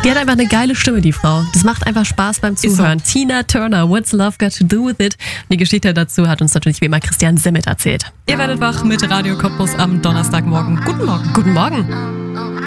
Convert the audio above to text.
Die hat einfach eine geile Stimme, die Frau. Das macht einfach Spaß beim Zuhören. So. Tina Turner, What's Love Got to Do With It? Und die Geschichte dazu hat uns natürlich wie immer Christian Simmet erzählt. Ihr werdet wach mit Radio Cottbus am Donnerstagmorgen. Guten Morgen. Guten Morgen.